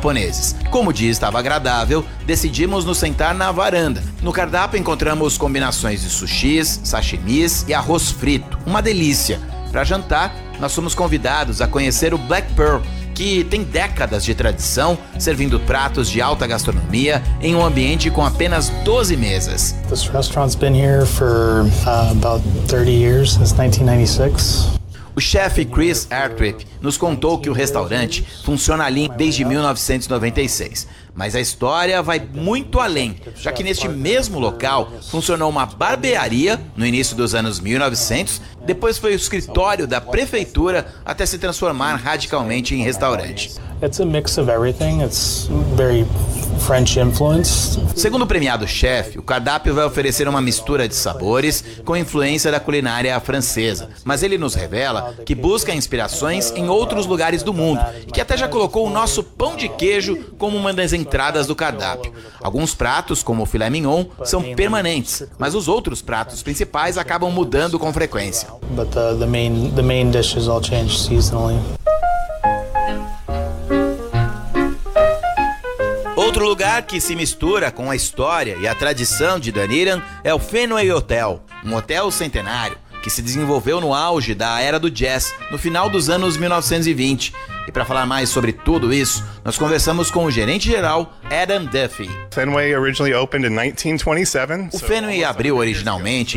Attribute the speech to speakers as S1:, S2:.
S1: japoneses. Como o dia estava agradável, decidimos nos sentar na varanda. No cardápio encontramos combinações de sushis, sashimis e arroz frito. Uma delícia! Para jantar, nós fomos convidados a conhecer o Black Pearl, que tem décadas de tradição, servindo pratos de alta gastronomia em um ambiente com apenas 12 mesas.
S2: This restaurant's been here for about 30 years, since 1996.
S1: O chefe Chris Airtrip nos contou que o restaurante funciona ali desde 1996, mas a história vai muito além, já que neste mesmo local funcionou uma barbearia no início dos anos 1900, depois foi o escritório da prefeitura até se transformar radicalmente em restaurante.
S2: It's a mix of everything. It's very French influenced.
S1: Segundo o premiado chefe, o cardápio vai oferecer uma mistura de sabores com influência da culinária francesa, mas ele nos revela que busca inspirações em outros lugares do mundo e que até já colocou o nosso pão de queijo como uma das entradas do cardápio. Alguns pratos, como o filé mignon, são permanentes, mas os outros pratos principais acabam mudando com frequência.
S2: But the main dishes all change seasonally.
S1: Outro lugar que se mistura com a história e a tradição de Dunedin é o Fenway Hotel, um hotel centenário que se desenvolveu no auge da era do jazz, no final dos anos 1920. E para falar mais sobre tudo isso, nós conversamos com o gerente-geral Adam Duffy.
S3: Fenway originally opened in 1927.
S1: O Fenway abriu originalmente